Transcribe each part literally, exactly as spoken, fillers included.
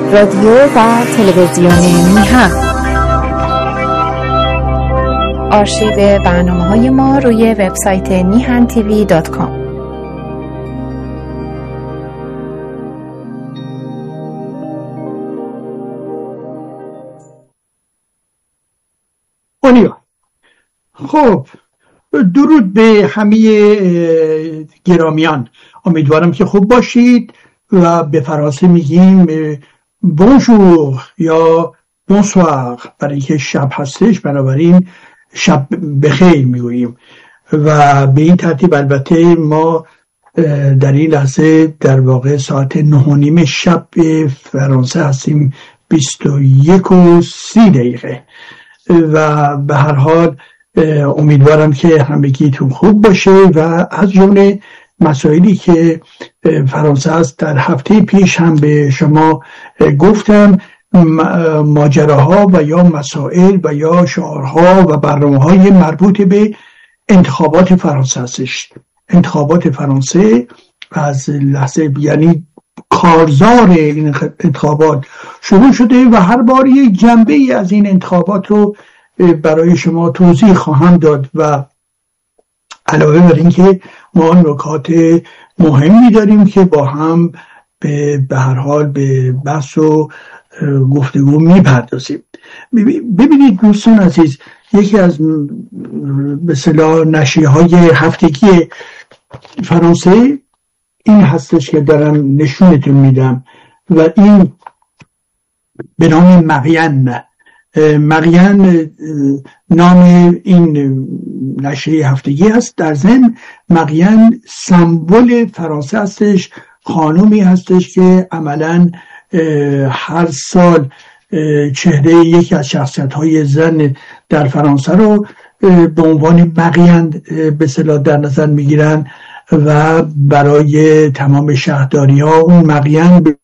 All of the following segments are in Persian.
رادیو و تلویزیون میهن. آرشیو برنامه‌های ما روی وبسایت میهن تیوی دات کام. خب، درود به همه گرامیان. امیدوارم که خوب باشید و به فرانسه میگیم بونژور یا بونسوار برای اینکه شب هستش، بنابراین شب بخیر میگوییم. و به این ترتیب البته ما در این لحظه در واقع ساعت نه و نیم شب فرانسه هستیم، بیست و یک و سی دقیقه. و به هر حال امیدوارم که همگیتون خوب باشه و از جمله مسائلی که فرانسه است در هفته پیش هم به شما گفتم، ماجراها و یا مسائل و یا شعارها و برنامه‌های مربوط به انتخابات فرانسه هستش. انتخابات فرانسه از لحظه یعنی کارزار این انتخابات شروع شده و هر بار یک جنبه ای از این انتخابات رو برای شما توضیح خواهم داد و علاوه بر این که ما نکات مهمی داریم که با هم به به هر حال به بحث و گفتگو میپردازیم. ببینید دوستان عزیز، یکی از به اصطلاح نشریه‌های هفتگی فرانسه این هستش که دارم نشونتون میدم و این به نام مقین. مقین نام این نشریه هفتگی هست. در ضمن مقین سمبل فرانسه هستش، خانومی هستش که عملاً هر سال چهره یکی از شخصیت‌های زن در فرانسه رو به عنوان مقین به اصطلاح در نظر میگیرن و برای تمام شهرداری‌ها اون مقین به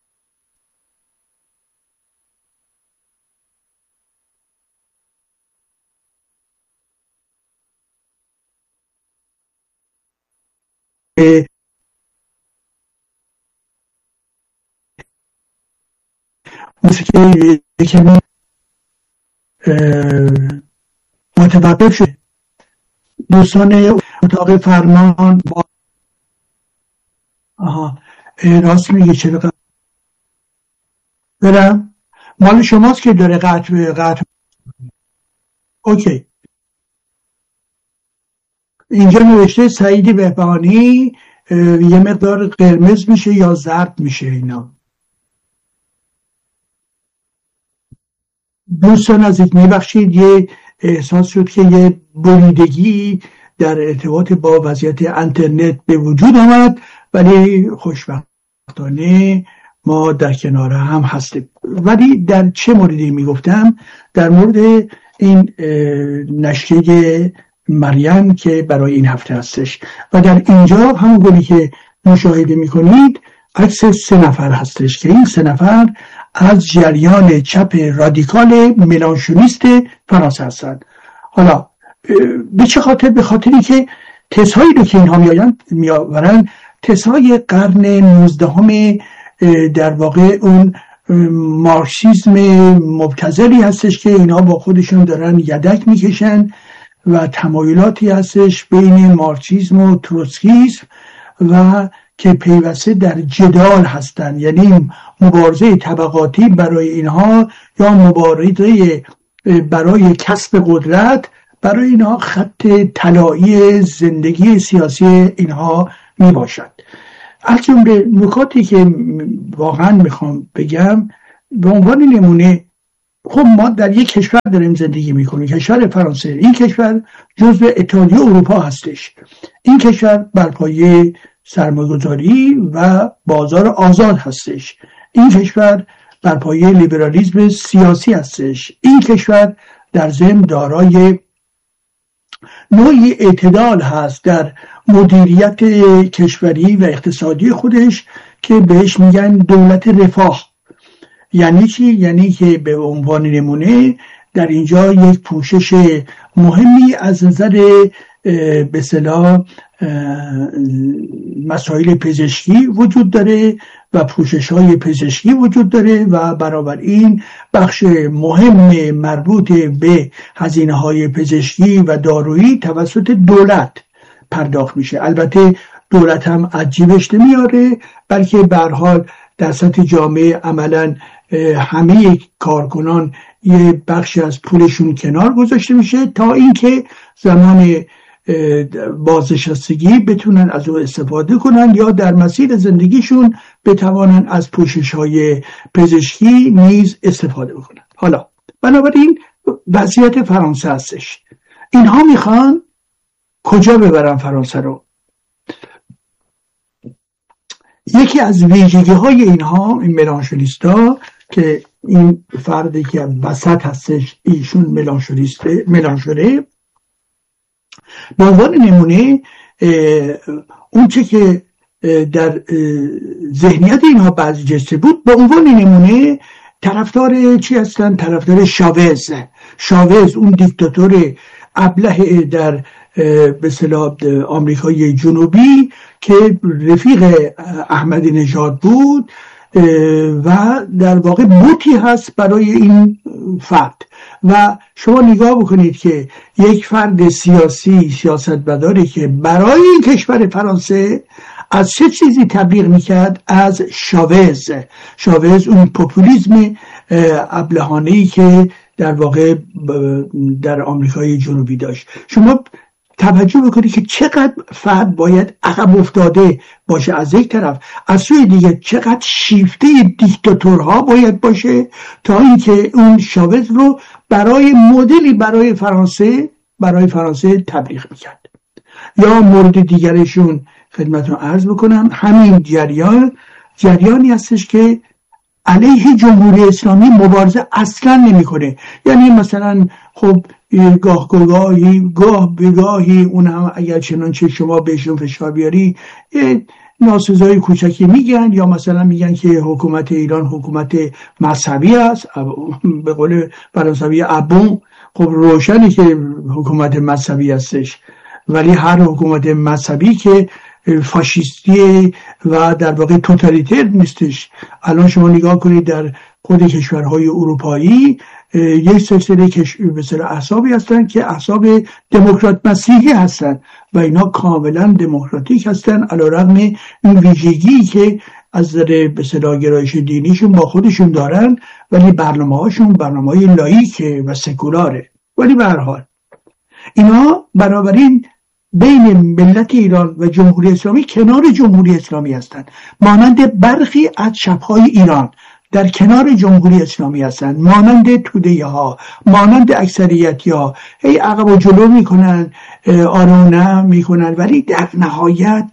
موسیقی یکمی متوقف شد. دوستان اتاق فرمان با آها راست میگه، چرا قطع برم؟ مال شماست که داره قطع قطع اوکی. اینجا نوشته سعید بهبانی، یه مقدار قرمز میشه یا زرد میشه اینا. دوستان عزیز میبخشید، یه احساس شد که یه بریدگی در ارتباط با وضعیت اینترنت به وجود آمد، ولی خوشبختانه ما در کنار هم هستیم. ولی در چه موردی میگفتم؟ در مورد این نشریه مریم که برای این هفته هستش و در اینجا همونگونه که مشاهده میکنید عکس سه نفر هستش که این سه نفر از جریان چپ رادیکال ملانشونیست فرانسه هستند. حالا به چه خاطر؟ به خاطری که تزهایی رو که اینها میآورن تزهای قرن نوزدهم در واقع اون مارکسیسم مبتذلی هستش که اینها با خودشون دارن یدک میکشن و تمایلاتی هستش بین مارکسیسم و تروتسکیسم و که پیوسته در جدال هستند، یعنی مبارزه طبقاتی برای اینها یا مبارزه برای کسب قدرت برای اینها خط طلایی زندگی سیاسی اینها می باشد. از جمله نکاتی که واقعا میخوام بگم به عنوان نمونه، خب ما در یک کشور داریم زندگی میکنیم، کشور فرانسه. این کشور جزو اتحادیه اروپا هستش. این کشور بر پایه سرمایه‌گذاری و بازار آزاد هستش. این کشور بر پایه لیبرالیسم سیاسی هستش. این کشور در ضمن دارای نوعی اعتدال هست در مدیریت کشوری و اقتصادی خودش که بهش میگن دولت رفاه. یعنی چی؟ یعنی که به عنوان نمونه در اینجا یک پوشش مهمی از نظر به اصطلاح مسائل پزشکی وجود داره و پوشش های پزشکی وجود داره و برابر این بخش مهم مربوط به هزینه های پزشکی و دارویی توسط دولت پرداخت میشه. البته دولت هم از جیبش نمیاره، بلکه به هر حال در سطح جامعه عملا همه کارکنان یه بخشی از پولشون کنار گذاشته میشه تا اینکه زمان بازنشستگی بتونن از او استفاده کنن یا در مسیر زندگیشون بتوانن از پوشش های پزشکی نیز استفاده بکنن. حالا بنابراین وضعیت فرانسه هستش. اینها میخوان کجا ببرن فرانسه رو؟ یکی از ویژگی های اینها، این ملانشونیستا که این فردی که وسط هستش ایشون ملانشونیسته ملانشونه، به عنوان نمونه اون چه که در ذهنیت اینها بعضی جسته بود، به عنوان نمونه طرفدار چی هستن؟ طرفدار شاوز. شاوز اون دیکتاتور ابله در به اصطلاح آمریکای جنوبی که رفیق احمدی نژاد بود و در واقع بوتی هست برای این فرد. و شما نگاه بکنید که یک فرد سیاسی سیاستمداری که برای کشور فرانسه از چه چیزی تبلیغ میکرد؟ از شاوز. شاوز اون پوپولیسم ابلهانه‌ای که در واقع در آمریکای جنوبی داشت. شما توجه بکنید که چقدر فرد باید عقب افتاده باشه از یک طرف، از سوی دیگه چقدر شیفته دیکتاتورها باید باشه تا اینکه اون شاوز رو برای مدلی برای فرانسه برای فرانسه تبلیغ میکرد. یا مورد دیگرشون خدمتتون عرض بکنم، همین جریان جریانی هستش که علیه جمهوری اسلامی مبارزه اصلا نمیکنه. یعنی مثلا خب گاه گاهی گاه بگاهی اون هم اگر چنانچه شما بهشون فشار بیاری ناسزای کوچکی میگن، یا مثلا میگن که حکومت ایران حکومت مذهبی است، به قول فرانسوی ابون. خب روشنه که حکومت مذهبی هستش، ولی هر حکومت مذهبی که فاشیستی و در واقع توتالیتر نیستش. الان شما نگاه کنید در خود کشورهای اروپایی یک سلسله مثلا احزابی هستن که احزاب دموکرات مسیحی هستن و اینا کاملا دموکراتیک هستن، علیرغم این ویژگی که از نظر به اصطلاح گرایش دینیشون با خودشون دارن، ولی برنامه‌هاشون برنامه‌های لاییکه و سکولاره. ولی به هر حال اینا بنابراین بین ملت ایران و جمهوری اسلامی کنار جمهوری اسلامی هستند، مانند برخی از چپ‌های ایران در کنار جمهوری اسلامی هستند، مانند توده‌ای ها، مانند اکثریتی ها، هی عقب و جلو میکنن، آره و نه میکنن، ولی در نهایت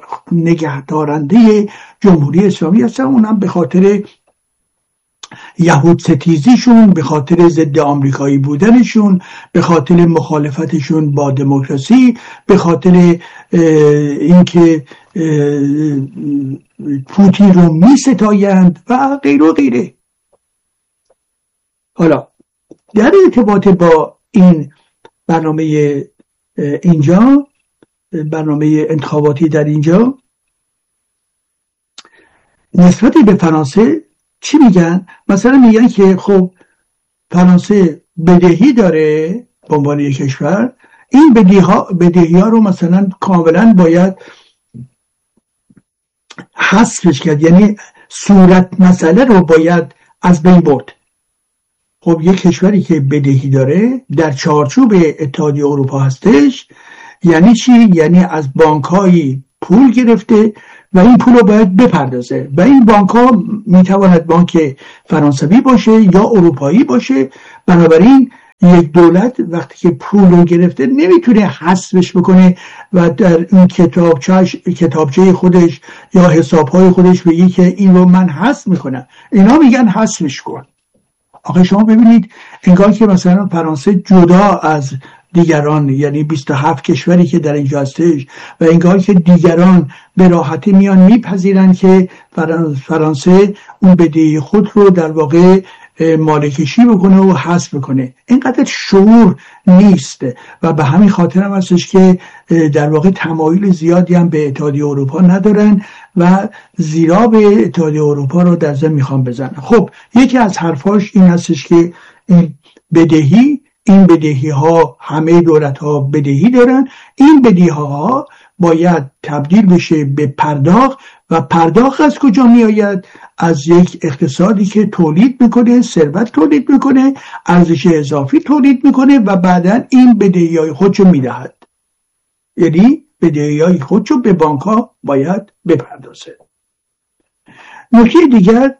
نگهدارنده جمهوری اسلامی هستن. اونم به خاطر یهود ستیزیشون، به خاطر ضد آمریکایی بودنشون، به خاطر مخالفتشون با دموکراسی، به خاطر اینکه پوتین رو می ستایند و غیر و غیره. حالا در ارتباط با این برنامه اینجا، برنامه انتخاباتی در اینجا، نسبت به فرانسه چی میگن؟ مثلا میگن که خب فرانسه بدهی داره به عنوان یک کشور، این بدهی ها بدهی ها رو مثلا کاملا باید حذفش کرد، یعنی صورت مسئله رو باید از بین برد. خب یک کشوری که بدهی داره در چارچوب اتحادیه اروپا هستش، یعنی چی؟ یعنی از بانک‌های پول گرفته و این پول رو باید بپردازه و این بانک ها میتواند بانک فرانسوی باشه یا اروپایی باشه. بنابراین یک دولت وقتی که پول رو گرفته نمیتونه حذفش بکنه و در این کتابچه خودش یا حسابهای خودش بگه که این رو من حذف میکنم. اینا میگن حذفش کن. آخه شما ببینید انگار که مثلا فرانسه جدا از دیگران، یعنی بیست و هفت کشوری که در اینجا هستش، و انگار که دیگران به راحتی میان میپذیرن که فرانسه اون بدهی خود رو در واقع مالکشی بکنه و حذف بکنه. اینقدر شعور نیست و به همین خاطر هم هستش که در واقع تمایل زیادی هم به اتحادیه اروپا ندارن و زیرا به اتحادیه اروپا رو در ضمن میخوان بزنن. خب یکی از حرفاش این هستش که این بدهی این بدهی ها همه دولت ها بدهی دارن، این بدهی ها باید تبدیل بشه به پرداخت و پرداخت از کجا می آید؟ از یک اقتصادی که تولید میکنه، ثروت تولید میکنه، ارزش اضافی تولید میکنه و بعدا این بدهی های خودشو میدهد. یعنی بدهی های خودشو به بانک ها باید بپردازه. نکته دیگر،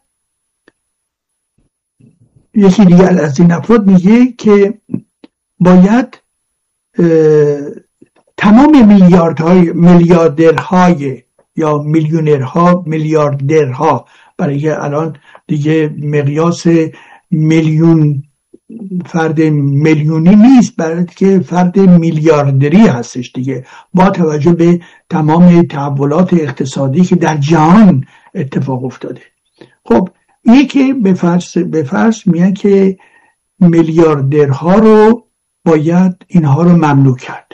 یکی دیگر از این افراد میگه که باید تمام میلیاردهای میلیاردرهای یا میلیونرها میلیاردرها، برای که الان دیگه مقیاس میلیون فرد میلیونی نیست، برای که فرد میلیاردری هستش دیگه، با توجه به تمام تحولات اقتصادی که در جهان اتفاق افتاده. خب یکی به فرض به فرض میگن که میلیاردرها رو باید اینها رو ممنوع کرد.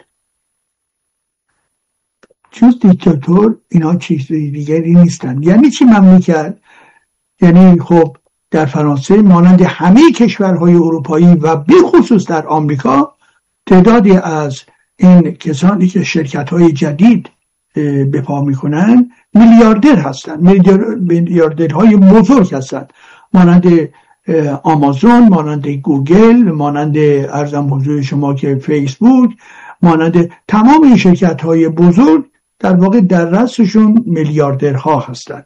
چیز دیکتاتور اینها چیز دیگری نیستن. یعنی چی ممنوع کرد؟ یعنی خب در فرانسه مانند همه کشورهای اروپایی و به خصوص در آمریکا تعدادی از این کسانی که شرکت‌های جدید به پا میکنن میلیاردر هستن، میلیاردرهای بزرگ هستن، مانند آمازون، مانند گوگل، مانند ارزم حضور شما که فیسبوک، مانند تمام این شرکت‌های بزرگ در واقع در رأسشون میلیاردرها هستند.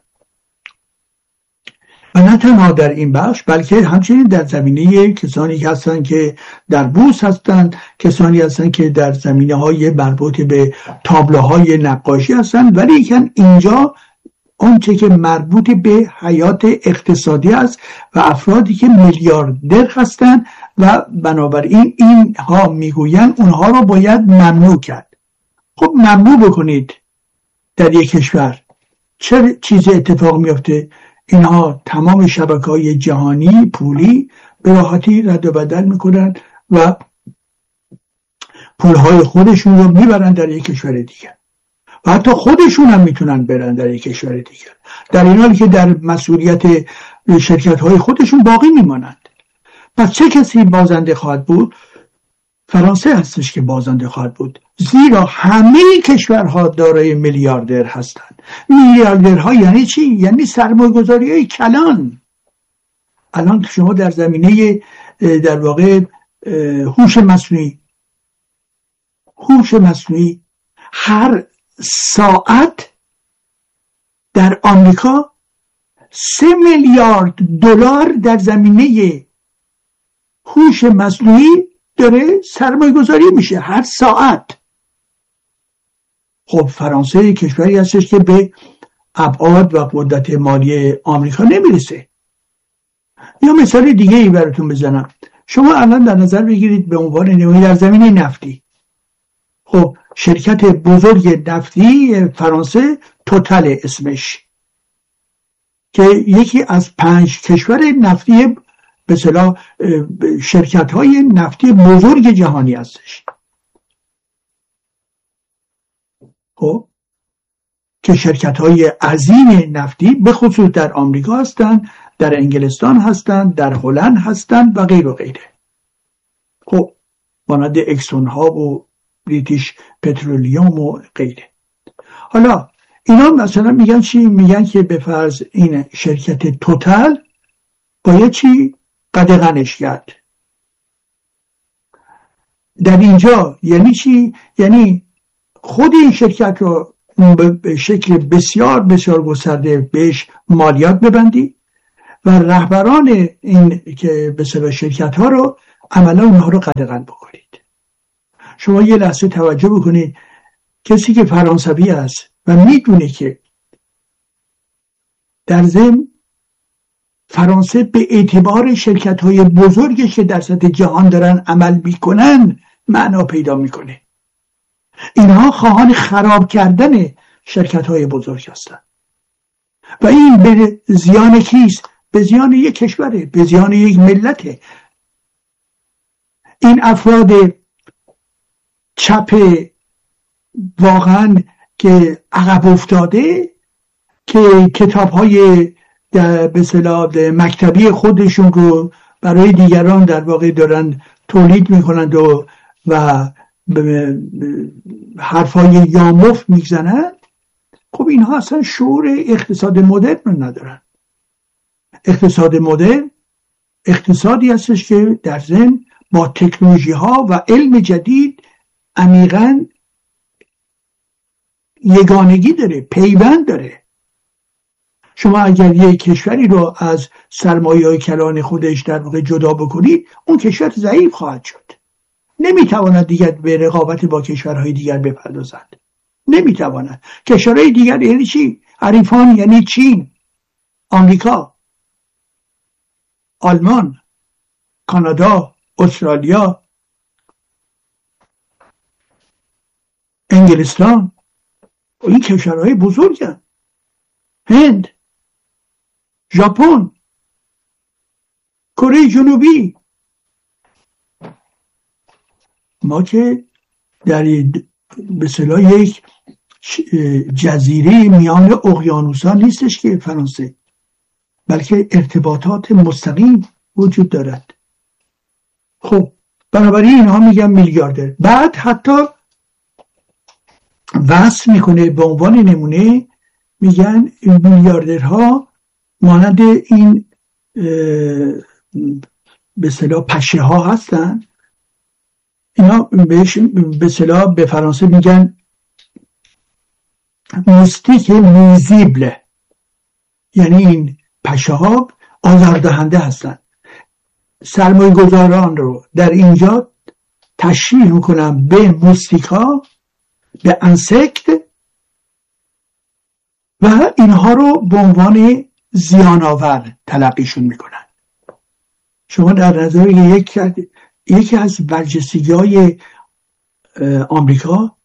و نه تنها در این بخش بلکه همچنین در زمینه کسانی هستند که در بورس هستند، کسانی هستند که در زمینه‌های مربوط به تابلوهای نقاشی هستند، ولی لیکن اینجا آنچه که مربوط به حیات اقتصادی است و افرادی که میلیاردر هستند و بنابراین اینها میگویند اونها رو باید ممنوع کرد. خب ممنوع بکنید در یک کشور، چه چیزی اتفاق میفته؟ اینها تمام شبکه‌های جهانی پولی به راحتی رد و بدل میکنن و پولهای خودشون رو میبرن در یک کشور دیگه و حتی خودشون هم میتونن برن در یک کشور دیگه، در این حالی که در مسئولیت شرکت‌های خودشون باقی میمانند. پس چه کسی بازنده خواهد بود؟ فرانسه هستش که بازنده خواهد بود، زیرا همه کشورها دارای میلیاردر هستند. میلیاردرها یعنی چی؟ یعنی سرمایه‌گذاری‌های کلان. الان شما در زمینه در واقع هوش مصنوعی هوش مصنوعی هر ساعت در آمریکا سه میلیارد دلار در زمینه هوش مصنوعی داره سرمایه گذاری میشه هر ساعت. خب فرانسه کشوری هستش که به ابعاد و قدرت مالی آمریکا نمیرسه. یا مثال دیگه ای براتون بزنم. شما الان در نظر بگیرید به عنوان نمونه در زمینه نفتی، خب شرکت بزرگ نفتی فرانسه توتال اسمش، که یکی از پنج کشور نفتی به اصطلاح شرکت‌های نفتی بزرگ جهانی هستش. خب که شرکت‌های عظیم نفتی به خصوص در آمریکا هستند، در انگلستان هستند، در هلند هستند و غیر و غیره. خب مانند اکسون ها و بریتیش پترولیوم و غیره. حالا اینا مثلا میگن چی؟ میگن که به فرض این شرکت توتال باید چی؟ قدغنش کرد. در اینجا یعنی چی؟ یعنی خود این شرکت رو به شکل بسیار بسیار گسترده بهش مالیات ببندی و رهبران این که به اصطلاح شرکت ها رو عملا اونها رو قدغن بکنید. شما یه لحظه توجه بکنید، کسی که فرانسوی است و میدونه که در ضمن فرانسه به اعتبار شرکت‌های بزرگی که در سطح جهان دارن عمل میکنن معنا پیدا میکنه. اینها خواهان خراب کردن شرکت‌های بزرگ هستند و این به زیان کیست؟ به زیان یک کشوره، به زیان یک ملته. این افراد چپ واقعا که عقب افتاده که کتاب‌های به اصطلاح مکتبی خودشون رو برای دیگران در واقع دارن تولید میکنند و و حرفای یامفت میزنند، خب اینها اصلا شعور اقتصاد مدرن رو ندارن. اقتصاد مدرن اقتصادی هستش که در ضمن با تکنولوژی ها و علم جدید عمیقاً یگانگی داره، پیوند داره. شما اگر یک کشوری رو از سرمایه‌های کلان خودش در واقع جدا بکنید، اون کشور ضعیف خواهد شد. نمیتواند دیگر به رقابت با کشورهای دیگر بپردازد. نمیتواند. کشورهای دیگر یعنی چی؟ حریفان یعنی چین، آمریکا، آلمان، کانادا، استرالیا، انگلستان. این کشورهای بزرگن. هند، ژاپن، کره جنوبی. ما که در به اصطلاح یک جزیره میان اقیانوس‌ها نیستش که فرانسه، بلکه ارتباطات مستقیم وجود دارد. خب بنابراین اینها میگن میلیاردر. بعد حتی وصف میکنه به عنوان نمونه، میگن میلیاردرها مانند این به اصطلاح پشه ها هستن. اینا بهش به اصطلاح به فرانسه میگن موستیک میزیبل، یعنی این پشه ها آزاردهنده هستن. سرمایه گذاران رو در اینجا تشریح میکنن به موستیکا، به انسکت، و اینها رو به عنوان زیان‌آور تلقیشون میکنن. شما در نظر یک یکی از برجستگی‌های آمریکا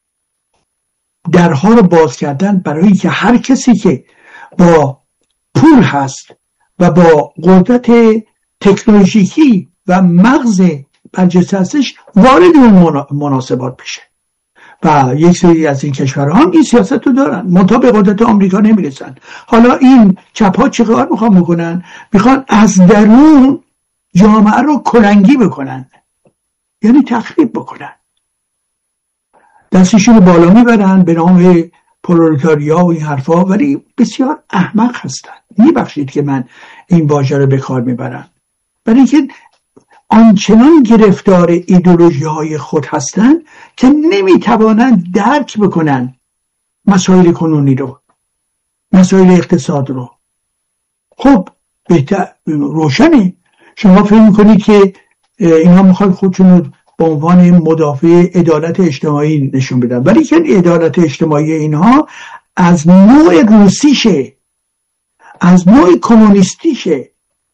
درها رو باز کردن برای که هر کسی که با پول هست و با قدرت تکنولوژیکی و مغز برجسته هستش وارد اون مناسبات بشه. و یک سری از این کشورها هم این سیاست رو دارن، منتها به قدرت آمریکا نمیرسن. حالا این چپ‌ها چه کار میخوان بکنن؟ میخوان از درون جامعه رو کلنگی بکنن، یعنی تخریب بکنن. دستشون رو بالا میبرن به نام پرولتاریا و این حرفا، ولی بسیار احمق هستن. میبخشید که من این واژه رو به کار میبرم، برای اینکه آنچنان گرفتار ایدئولوژی های خود هستند که نمیتوانند درک بکنن مسائل کنونی رو، مسائل اقتصاد رو. خب بهتر روشنه. شما فکر میکنید که اینا میخواد خودشون رو به عنوان مدافع عدالت اجتماعی نشون بدن، ولی که عدالت اجتماعی اینها از نوع روسیشه، از نوع کمونیستیشه.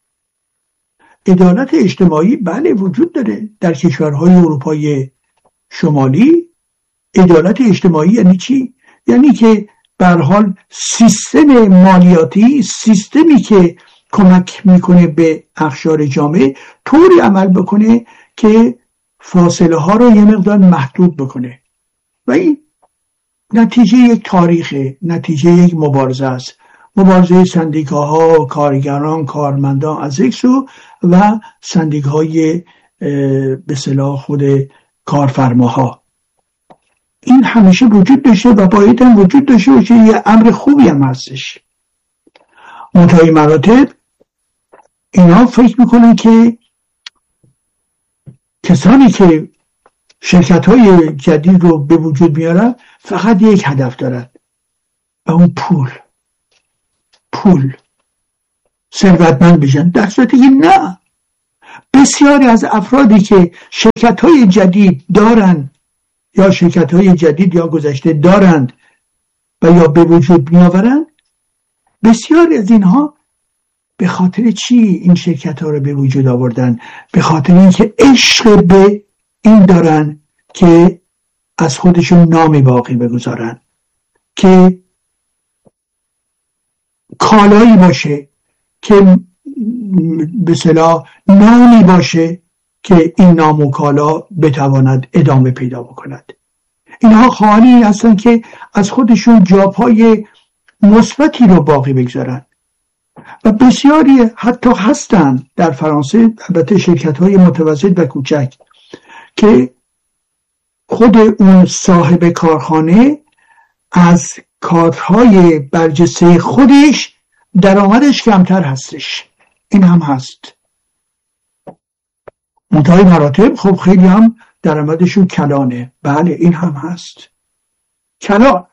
عدالت اجتماعی بله وجود داره در کشورهای اروپای شمالی. عدالت اجتماعی یعنی چی؟ یعنی که به هر حال سیستم مالیاتی، سیستمی که کمک میکنه به اقشار جامعه، طوری عمل بکنه که فاصله ها رو یه مقدار محدود بکنه. و این نتیجه یک تاریخه، نتیجه یک مبارزه است. مبارزه سندیکاها، کارگران، کارمندان از یک سو و سندیکاهای به اصطلاح خود کارفرماها. این همیشه وجود داشته و باید هم وجود داشته باشه. یه امر خوبی هم هستش. منتهی مراتب اینا فکر میکنن که کسانی که شرکت های جدید رو به وجود میارن فقط یک هدف دارن و اون پول پول ثروتمند بشن. در صورتی که نه، بسیاری از افرادی که شرکت های جدید دارن یا شرکت های جدید یا گذشته دارند و یا به وجود میآورند، بسیاری از اینها به خاطر چی این شرکت ها رو به وجود آوردن؟ به خاطر اینکه عشق به این دارن که از خودشون نامی باقی بگذارن، که کالایی باشه که به اصطلاح نامی باشه که این نام و کالا بتواند ادامه پیدا بکند. اینها خواهانی هستند که از خودشون جاپای مثبتی رو باقی بگذارن و بسیاری حتی هستند در فرانسه، البته شرکت‌های متوسط و کوچک، که خود اون صاحب کارخانه از کارهای برجسته خودش درآمدش کمتر هستش. این هم هست. منتهای مراتب خب خیلی هم درآمدشون کلانه. بله این هم هست، کلان.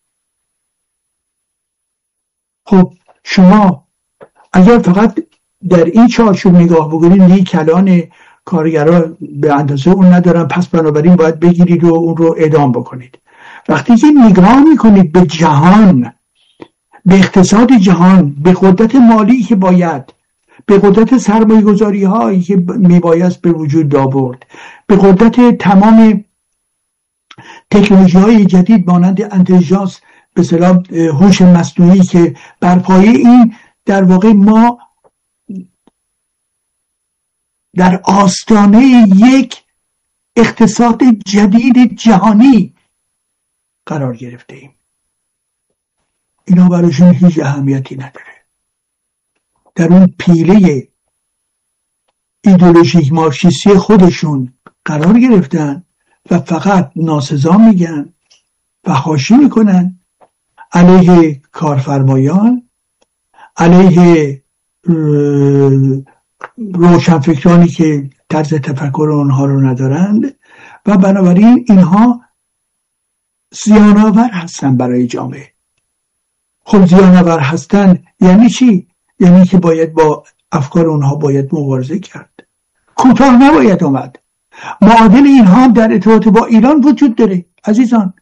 خب شما اگر فقط در این چارچوب نگاه بکنید، نه کلان کارگرها به اندازه اون ندارن پس بنابراین باید بگیرید و اون رو اعدام بکنید. وقتی که نگاه میکنید به جهان، به اقتصاد جهان، به قدرت مالی که باید، به قدرت سرمایه گذاری هایی که میبایست به وجود آورد، به قدرت تمام تکنولوژی های جدید مانند انتلیژنس، به اصطلاح هوش مصنوعی که بر پایه این در واقع ما در آستانه یک اقتصاد جدید جهانی قرار گرفته ایم. اینا براشون هیچ اهمیتی نداره. در اون پیله ایدئولوژیک مارکسیستی خودشون قرار گرفتن و فقط ناسزا میگن، فحاشی میکنن علیه کارفرمایان، علیه روشنفکرانی که طرز تفکر اونها رو ندارند و بنابراین اینها زیان‌آور هستن برای جامعه. خب زیان‌آور هستن یعنی چی؟ یعنی که باید با افکار اونها باید مبارزه کرد. کوتاه نباید اومد. معادل اینها در ارتباط با ایران وجود داره عزیزان.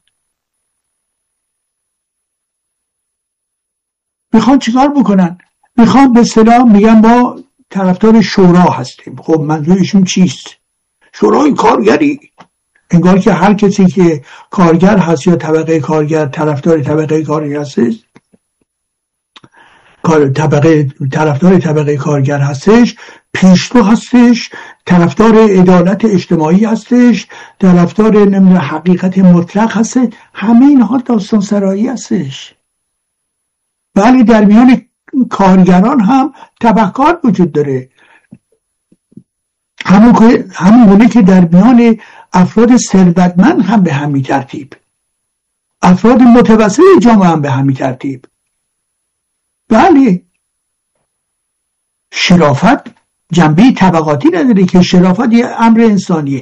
میخوان چیکار بکنن؟ میخوان به اصطلاح میگن ما طرفدار شورا هستیم. خب منظورشون چیست؟ شورای کارگری. انگار که هر کسی که کارگر هست یا طبقه کارگر طرفدار طبقه کارگر هستش، طبقه طرفدار طبقه کارگر هستش، پیشرو هستش، طرفدار عدالت اجتماعی هستش، طرفدار نمیدونم حقیقت مطلق هستش. همه اینها داستان سرایی هستش. ولی در میان کارگران هم طبقات وجود داره، همون که همونه که در میان افراد ثروتمند هم به همین ترتیب، افراد متوسط جامعه هم به همین ترتیب. بله شرافت جنبه طبقاتی نداره که شرافت یه امر انسانیه.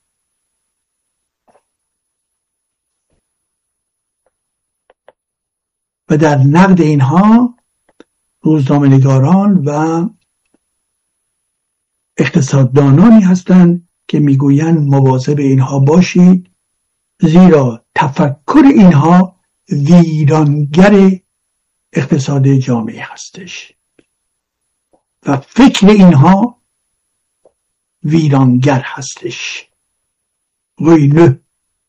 و در نقد اینها روزنامه‌نگاران و اقتصاددانانی هستند که میگویند مواظب اینها باشید، زیرا تفکر اینها ویرانگر اقتصاد جامعه هستش و فکر اینها ویرانگر هستش. غیله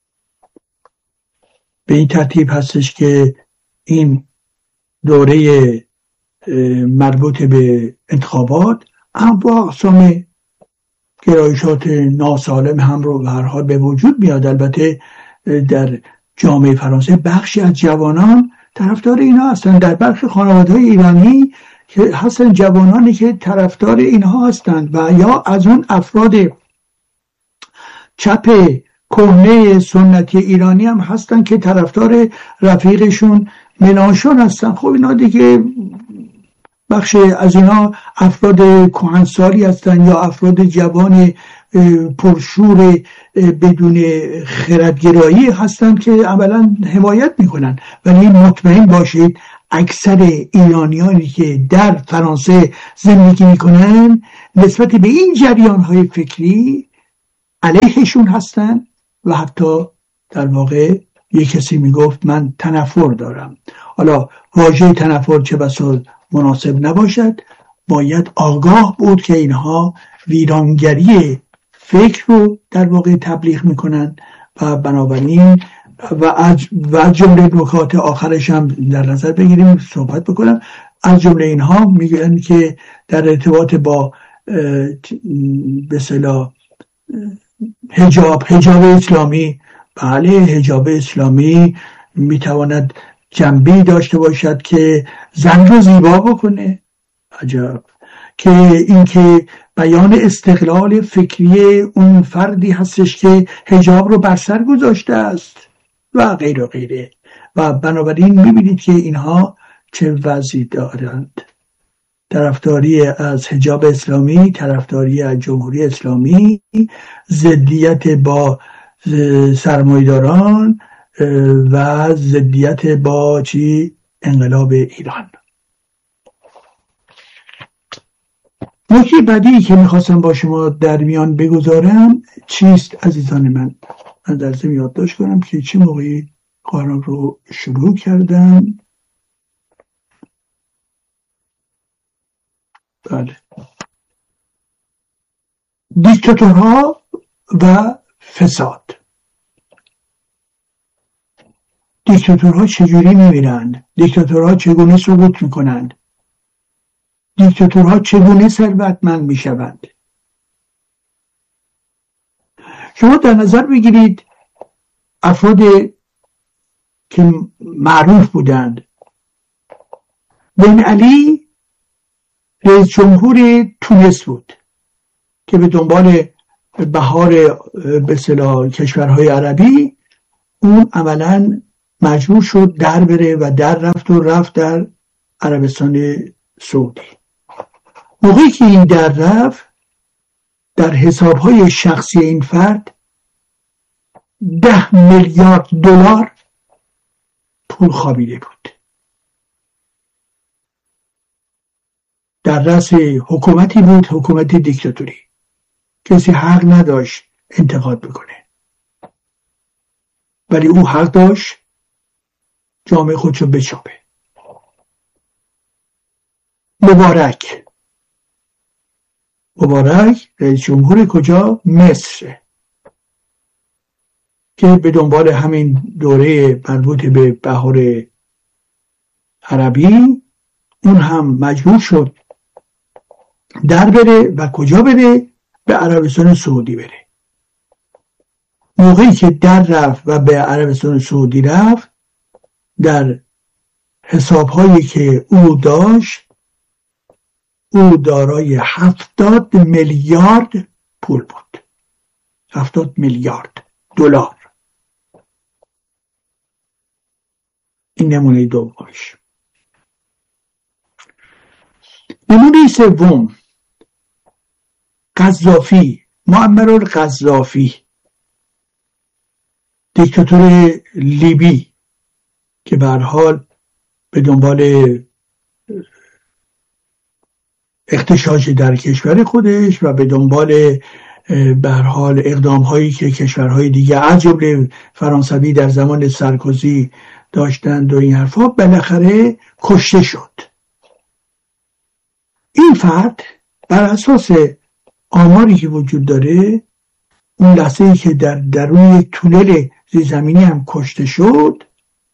به این ترتیب هستش که این دوره مربوط به انتخابات انواع اقسام گرایشات ناسالم هم رو به هر حال به وجود میاد. البته در جامعه فرانسه بخشی از جوانان طرفدار اینا هستن. در بخش خانواده‌های ایرانی که هستن جوانانی که طرفدار اینها هستند و یا از اون افراد چپ کهنه سنتی ایرانی هم هستن که طرفدار رفیقشون مناشون هستن. خب اینا دیگه بخش از اینا افراد کهنسالی هستن یا افراد جوان پرشور بدون خردگرایی هستن که اولا حمایت میکنن. ولی مطمئن باشید اکثر ایرانیانی که در فرانسه زندگی میکنن نسبت به این جریان‌های فکری علیهشون هستن و حتی در واقع یک کسی میگفت من تنفر دارم. حالا واژه تنفر چه بسا مناسب نباشد، باید آگاه بود که اینها ویرانگری فکر رو در واقع تبلیغ میکنن و بنابراین و از و جمله نکات آخرش هم در نظر بگیریم صحبت بکنم. از جمله اینها میگن که در ارتباط با به اصطلاح حجاب حجاب اسلامی، بله حجاب اسلامی میتواند جنبه‌ای داشته باشد که زن رو زیبا بکنه. عجب. که اینکه بیان استقلال فکری اون فردی هستش که حجاب رو بر سر گذاشته است و غیر و غیره. و بنابراین میبینید که اینها چه وضعی دارند. طرفداری از حجاب اسلامی، طرفداری از جمهوری اسلامی، ضدیت با سرمایه‌داران و ضدیت با چی؟ انقلاب ایران. نکته بعدی که میخواستم با شما در میان بگذارم چیست عزیزان من؟ من در ضمن یادداشت کنم که چه موقعی کارم رو شروع کردم. بله. دیکتاتورها و فساد. دیکتاتورها چجوری میمیرند؟ دیکتاتورها چگونه سقوط میکنند؟ دیکتاتورها چگونه ثروتمند میشوند؟ شما در نظر بگیرید افراد که معروف بودند. بن علی رئیس جمهور تونس بود که به دنبال بهار به اصطلاح کشورهای عربی اون عملاً مجبور شد در بره و در رفت و رفت در عربستان سعودی. موقعی که این در رفت در حسابهای شخصی این فرد ده میلیارد دلار پول خوابیده بود. در رأس حکومتی بود، حکومت دیکتاتوری. کسی حق نداشت انتقاد بکنه، ولی او حق داشت جامعه خودشو بچاپه. مبارک مبارک رئیس جمهور کجا؟ مصر، که به دنبال همین دوره مربوط به بهار عربی اون هم مجبور شد در بره و کجا بره؟ به عربستان سعودی بره. موقعی که در رفت و به عربستان سعودی رفت، در حسابهایی که او داشت او دارای هفتاد میلیارد پول بود. هفتاد میلیارد دلار. این نمونه دومش. نمونه سوم قذافی، معمر القذافی، دیکتاتور لیبی که به هر حال به دنبال اغتشاش در کشور خودش و به دنبال به هر حال اقدام هایی که کشورهای دیگه از جمله فرانسوی در زمان سارکوزی داشتند و این حرفا، بالاخره کشته شد. این فرد بر اساس آماری که وجود داره، اون لحظه ای که در درون تونل زیرزمینی هم کشته شد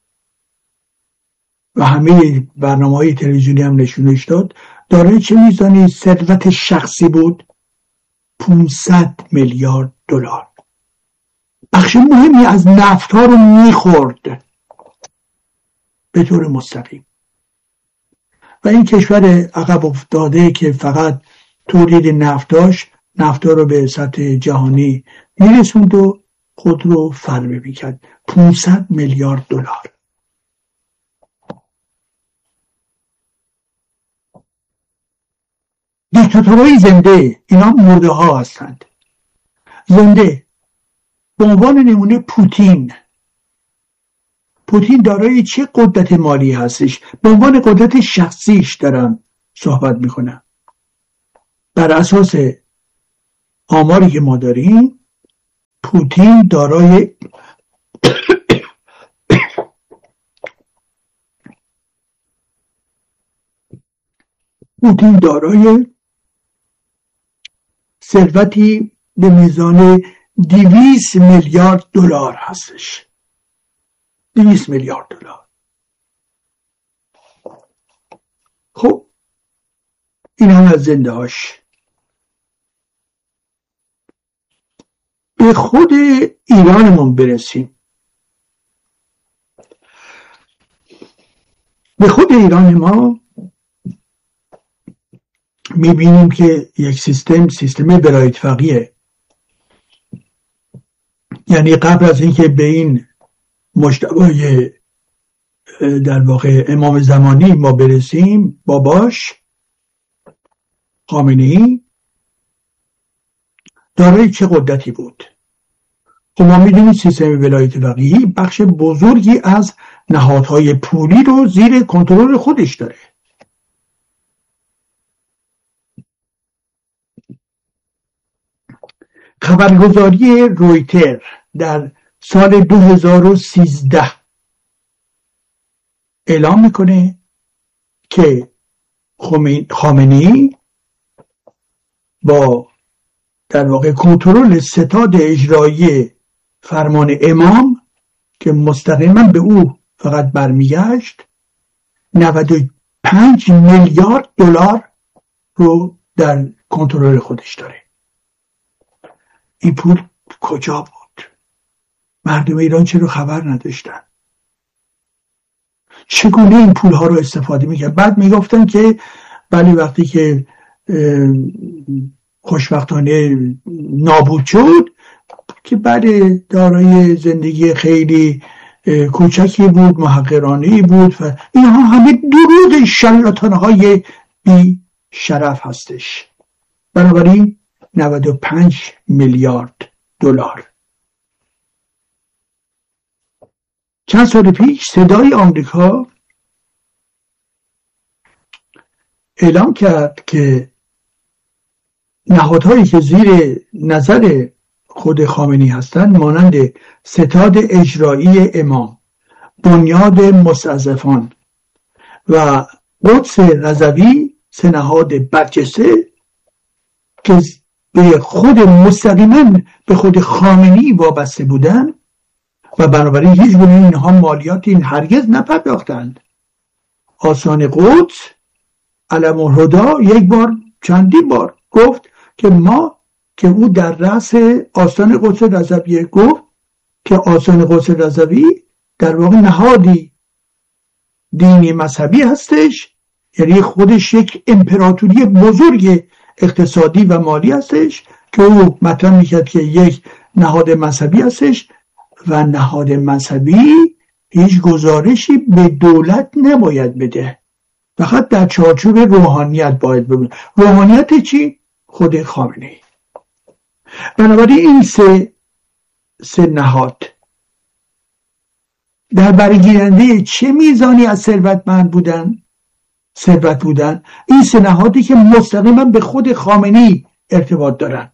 و همه برنامه‌های تلویزیونی هم نشونش داد، دارای چه میزانی ثروت شخصی بود؟ پانصد میلیارد دلار. بخش مهمی از نفت‌ها رو میخورد به طور مستقیم. و این کشور عقب افتاده که فقط تولید نفت داشت، نفت‌ها رو به سطح جهانی میرسوند و خود رو فربه میکرد. پانصد میلیارد دلار. دیکتاتورهای زنده، اینا مرده ها هستند. زنده به عنوان نمونه پوتین. پوتین دارای چه قدرت مالی هستش؟ به عنوان قدرت شخصیش دارم صحبت میکنم. بر اساس آماری که ما داریم، پوتین دارای پوتین دارای ثروتی به میزان دویست میلیارد دلار هستش. دویست میلیارد دلار. خب این هم از زنده هاش. به خود ایرانمون برسیم. به خود ایران ما میبینیم که یک سیستم سیستم ولایت فقیه. یعنی قبل از اینکه به این مجتبی در واقع امام زمانی ما برسیم، باباش خامنه‌ای دارای چه قدرتی بود؟ خب ما میدونیم سیستم ولایت فقیهی بخش بزرگی از نهادهای پولی رو زیر کنترل خودش داره. خبرگزاری رویتر در سال دو هزار و سیزده اعلام میکنه که خامنه‌ای با در واقع کنترل ستاد اجرایی فرمان امام که مستقیما به او فقط برمیگشت، نود و پنج میلیارد دلار رو در کنترل خودش داره. این پول کجا بود؟ مردم ایران چرا خبر نداشتن؟ چگونه این پول ها رو استفاده میکرد؟ بعد میگفتن که ولی وقتی که خوشبختانه نابود شد که بعد دارای زندگی خیلی کوچکی بود، محقرانه‌ای بود و اینها همه دروغ شرلاتانه های بی شرف هستش. بنابراین نود و پنج میلیارد دلار. چند سال پیش صدای آمریکا اعلام کرد که نهادهایی که زیر نظر خود خامنه‌ای هستند مانند ستاد اجرایی امام، بنیاد مستضعفان و قدس رضوی، سه نهاد برجسته که به خود مستقیما به خود خامنه‌ای وابسته بودند و بنابراین هیچ گونه اینها مالیات این هرگز نپرداختند. آستان قدس علم الهدی یک بار چندین بار گفت که ما که او در رأس آستان قدس رضوی گفت که آستان قدس رضوی در واقع نهادی دینی مذهبی هستش، یعنی خودش یک امپراتوری بزرگ اقتصادی و مالی هستش که او مطرح میکرد که یک نهاد مذهبی هستش و نهاد مذهبی هیچ گزارشی به دولت نباید بده، فقط در چارچوب روحانیت باید ببینه. روحانیت چی؟ خود خامنه‌ای. بنابراین این سه سه نهاد در برگیرنده چه میزانی از ثروتمند بودن ثروت بودن این سه نهادی که مستقیما به خود خامنه‌ای ارتباط دارن.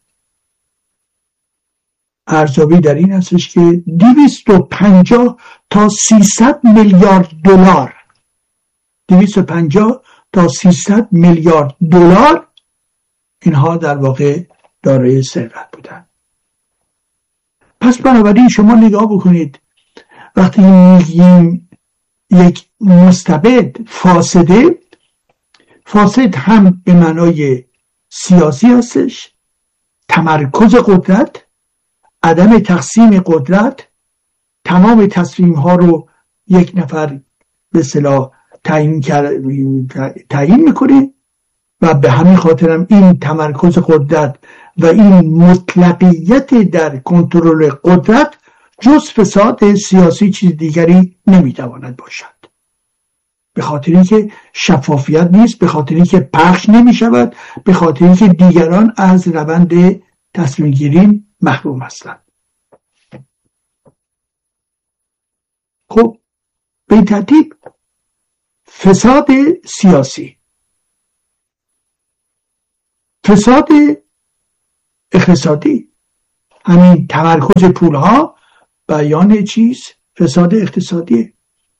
ارزیابی در این هستش که دویست و پنجاه تا سیصد میلیارد دلار دویست و پنجاه تا سیصد میلیارد دلار اینها در واقع دارای ثروت بودن. پس بنابراین شما نگاه بکنید وقتی میگیم یک مستبد فاسده، فاسد هم به معنای سیاسی هستش، تمرکز قدرت، عدم تقسیم قدرت، تمام تصمیم ها رو یک نفر به اصطلاح تعیین تعیین میکنه و به همین خاطرم این تمرکز قدرت و این مطلقیت در کنترل قدرت جز فساد سیاسی چیز دیگری نمیتواند باشد. به خاطر اینکه شفافیت نیست، به خاطر اینکه پخش نمیشود، به خاطر اینکه دیگران از روند تصمیم گیری محروم هستند. خب به این ترتیب فساد سیاسی، فساد اقتصادی، همین تمرکز پولها بیان چیز فساد اقتصادی،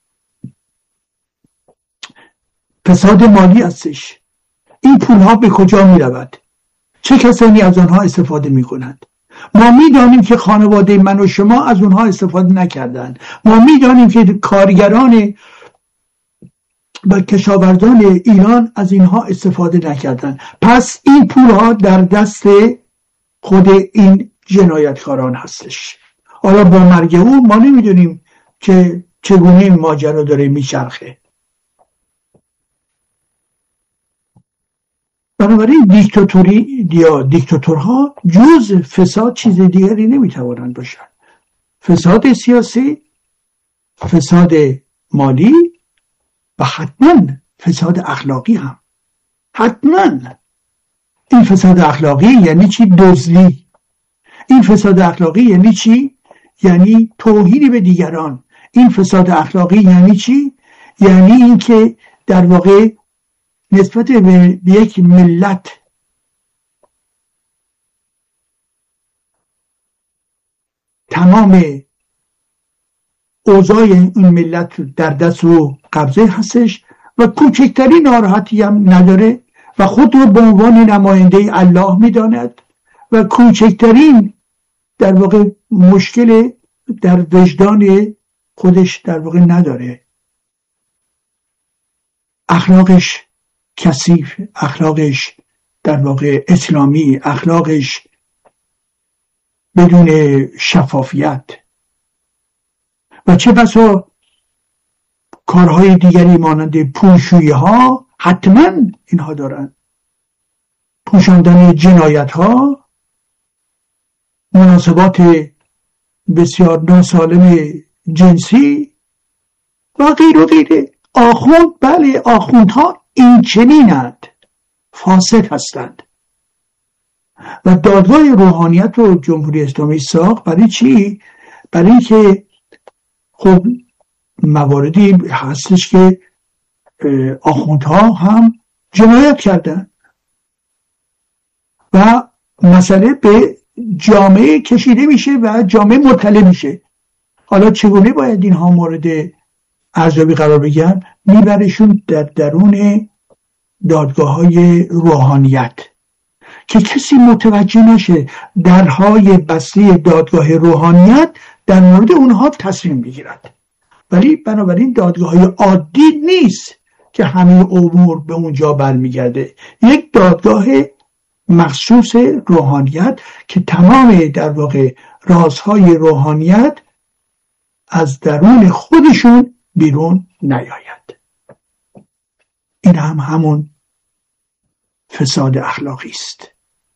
فساد مالی هستش. این پولها به کجا می رود؟ چه کسانی از آنها استفاده می کنند؟ ما می دانیم که خانواده من و شما از اونها استفاده نکردند. ما می دانیم که کارگران و کشاورزان ایران از اینها استفاده نکردن. پس این پولها در دست خود این جنایتکاران هستش. حالا با مرگ او ما نمیدونیم که چگونه این ماجرا داره میچرخه. بنابراین دیکتاتوری یا دیکتاتورها جز فساد چیز دیگری نمیتوانند باشند. فساد سیاسی، فساد مالی و حتما فساد اخلاقی هم. حتما این فساد اخلاقی یعنی چی؟ دزدی. این فساد اخلاقی یعنی چی؟ یعنی توهین به دیگران. این فساد اخلاقی یعنی چی؟ یعنی این که در واقع نسبت به یک ملت تمام اوضاع این ملت در دست و قبضه هستش و کوچکترین ناراحتی هم نداره و خود رو به عنوان نماینده الله میداند و کوچکترین در واقع مشکل در وجدان خودش در واقع نداره. اخلاقش کثیف، اخلاقش در واقع اسلامی، اخلاقش بدون شفافیت و چه بسا کارهای دیگری مانند پولشویی ها حتما اینها دارن، پوشاندن جنایت ها، مناسبات بسیار ناسالم جنسی و غیر و غیره. آخوند، بله آخوندها این چنینند، فاسد هستند و دادگاه روحانیت رو جمهوری اسلامی ساخت برای چی؟ برای اینکه خب مواردی هستش که آخوندها هم جنایت کردن و مسئله به جامعه کشیده میشه و جامعه مطلع میشه. حالا چگونه باید اینها مورد ارزیابی قرار بگیرن؟ میبرشون در درون دادگاه های روحانیت که کسی متوجه نشه درهای بسته دادگاه روحانیت در مورد اونها تصمیم بگیرد. ولی بنابراین دادگاه های عادی نیست که همه امور به اونجا برمیگرده. یک دادگاه مخصوص روحانیت که تمام در واقع رازهای روحانیت از درون خودشون بیرون نیاید. این هم همون فساد اخلاقی است.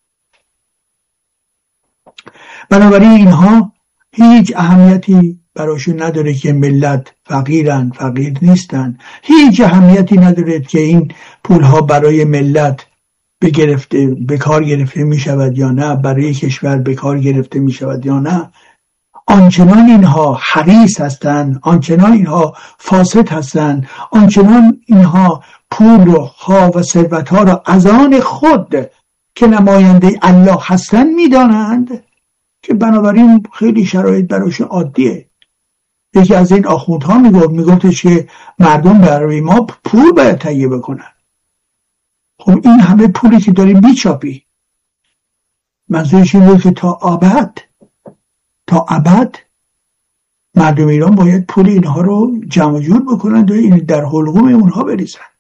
بنابراین اینها هیچ اهمیتی براشون نداره که ملت فقیرن، فقیر نیستن. هیچ اهمیتی نداره که این پولها برای ملت بگرفته به کار گرفته می شود یا نه، برای کشور به کار گرفته می شود یا نه. آنچنان اینها حریص هستند، آنچنان اینها فاسد هستند، آنچنان اینها پول و ها و ثروت ها را از آن خود که نماینده الله هستند میدانند که بنابراین خیلی شرایط براشون عادیه. یکی از این آخوندها میگفت میگفتش که مردم برای ما پول باید تهیه بکنن. خب این همه پولی که داری میچاپی، منظورش این بود که تا ابد تا ابد مردم ایران باید پول اینها رو جمع جور بکنند و این در حلقوم اونها بریزند.